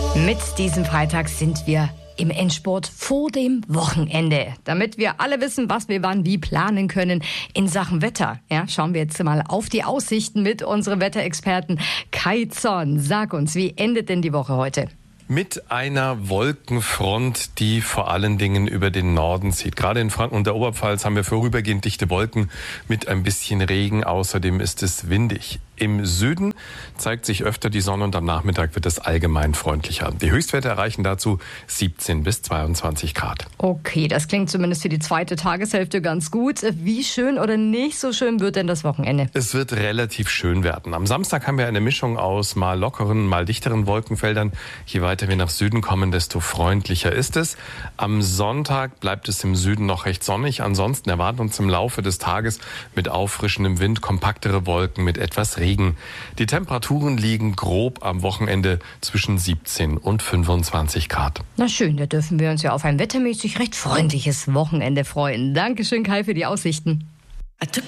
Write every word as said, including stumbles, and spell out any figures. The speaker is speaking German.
Mit diesem Freitag sind wir im Endspurt vor dem Wochenende. Damit wir alle wissen, was wir wann wie planen können in Sachen Wetter. Ja, schauen wir jetzt mal auf die Aussichten mit unserem Wetterexperten Kai Zorn. Sag uns, wie endet denn die Woche heute? Mit einer Wolkenfront, die vor allen Dingen über den Norden zieht. Gerade in Franken und der Oberpfalz haben wir vorübergehend dichte Wolken mit ein bisschen Regen. Außerdem ist es windig. Im Süden zeigt sich öfter die Sonne und am Nachmittag wird es allgemein freundlicher. Die Höchstwerte erreichen dazu siebzehn bis zweiundzwanzig Grad. Okay, das klingt zumindest für die zweite Tageshälfte ganz gut. Wie schön oder nicht so schön wird denn das Wochenende? Es wird relativ schön werden. Am Samstag haben wir eine Mischung aus mal lockeren, mal dichteren Wolkenfeldern. Je weiter wir nach Süden kommen, desto freundlicher ist es. Am Sonntag bleibt es im Süden noch recht sonnig. Ansonsten erwarten uns im Laufe des Tages mit auffrischendem Wind kompaktere Wolken mit etwas Regen. Die Temperaturen liegen grob am Wochenende zwischen siebzehn und fünfundzwanzig Grad. Na schön, da dürfen wir uns ja auf ein wettermäßig recht freundliches Wochenende freuen. Dankeschön, Kai, für die Aussichten.